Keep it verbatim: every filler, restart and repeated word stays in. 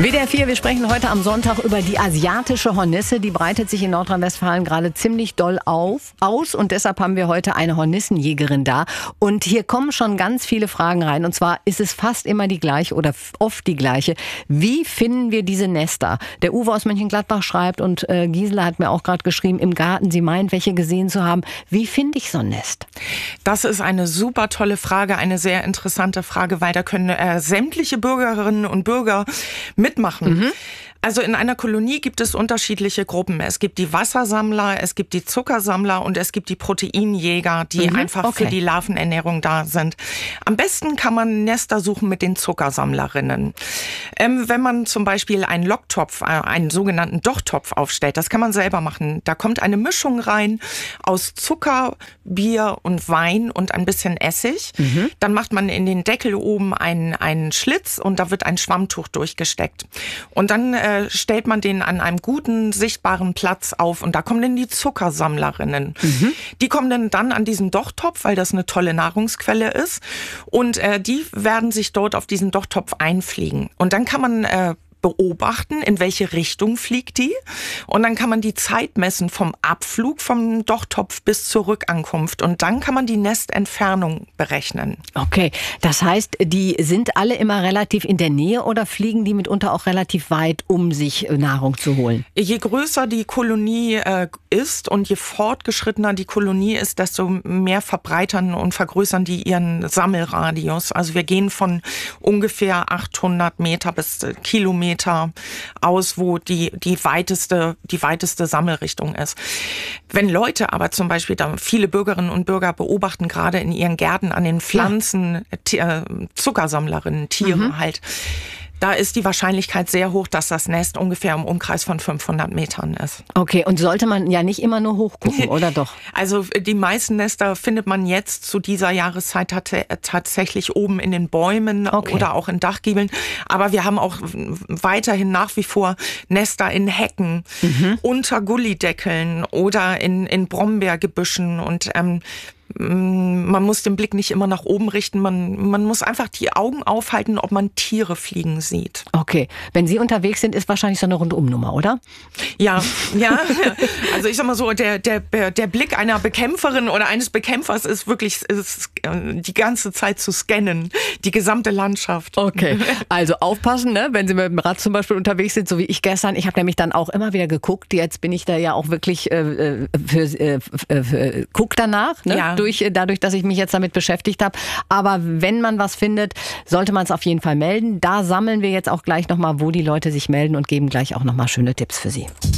W D R vier, wir sprechen heute am Sonntag über die asiatische Hornisse. Die breitet sich in Nordrhein-Westfalen gerade ziemlich doll auf, aus und deshalb haben wir heute eine Hornissenjägerin da. Und hier kommen schon ganz viele Fragen rein und zwar ist es fast immer die gleiche oder oft die gleiche. Wie finden wir diese Nester? Der Uwe aus Mönchengladbach schreibt und äh, Gisela hat mir auch gerade geschrieben, im Garten, sie meint, welche gesehen zu haben. Wie finde ich so ein Nest? Das ist eine super tolle Frage, eine sehr interessante Frage, weil da können äh, sämtliche Bürgerinnen und Bürger mitmachen. Mhm. Also in einer Kolonie gibt es unterschiedliche Gruppen. Es gibt die Wassersammler, es gibt die Zuckersammler und es gibt die Proteinjäger, die mhm, einfach okay. für die Larvenernährung da sind. Am besten kann man Nester suchen mit den Zuckersammlerinnen. Ähm, wenn man zum Beispiel einen Locktopf, äh, einen sogenannten Dochtopf aufstellt, das kann man selber machen. Da kommt eine Mischung rein aus Zucker, Bier und Wein und ein bisschen Essig. Mhm. Dann macht man in den Deckel oben einen, einen Schlitz und da wird ein Schwammtuch durchgesteckt. Und dann äh, stellt man den an einem guten, sichtbaren Platz auf und da kommen dann die Zuckersammlerinnen. Mhm. Die kommen dann, dann an diesen Dochtopf, weil das eine tolle Nahrungsquelle ist und äh, die werden sich dort auf diesen Dochtopf einfliegen. Und dann kann man äh, beobachten, in welche Richtung fliegt die. Und dann kann man die Zeit messen vom Abflug vom Dochtopf bis zur Rückankunft. Und dann kann man die Nestentfernung berechnen. Okay, das heißt, die sind alle immer relativ in der Nähe oder fliegen die mitunter auch relativ weit, um sich Nahrung zu holen? Je größer die Kolonie äh, ist und je fortgeschrittener die Kolonie ist, desto mehr verbreitern und vergrößern die ihren Sammelradius. Also wir gehen von ungefähr achthundert Meter bis äh, Kilometer aus, wo die, die weiteste, die weiteste Sammelrichtung ist. Wenn Leute aber zum Beispiel, da viele Bürgerinnen und Bürger beobachten gerade in ihren Gärten an den Pflanzen, ja. Zuckersammlerinnen, Tiere mhm. halt, da ist die Wahrscheinlichkeit sehr hoch, dass das Nest ungefähr im Umkreis von fünfhundert Metern ist. Okay, und sollte man ja nicht immer nur hochgucken, oder doch? Also die meisten Nester findet man jetzt zu dieser Jahreszeit tatsächlich oben in den Bäumen okay. oder auch in Dachgiebeln. Aber wir haben auch weiterhin nach wie vor Nester in Hecken, mhm. unter Gullideckeln oder in, in Brombeergebüschen und ähm, man muss den Blick nicht immer nach oben richten, man, man muss einfach die Augen aufhalten, ob man Tiere fliegen sieht. Okay, wenn Sie unterwegs sind, ist wahrscheinlich so eine Rundumnummer, oder? Ja, ja. Also ich sag mal so, der, der, der Blick einer Bekämpferin oder eines Bekämpfers ist wirklich ist die ganze Zeit zu scannen, die gesamte Landschaft. Okay, also aufpassen, ne? Wenn Sie mit dem Rad zum Beispiel unterwegs sind, so wie ich gestern. Ich habe nämlich dann auch immer wieder geguckt, jetzt bin ich da ja auch wirklich äh, für, äh, für, für, guck danach, ne? Ja. Durch, dadurch, dass ich mich jetzt damit beschäftigt habe. Aber wenn man was findet, sollte man es auf jeden Fall melden. Da sammeln wir jetzt auch gleich nochmal, wo die Leute sich melden und geben gleich auch nochmal schöne Tipps für Sie.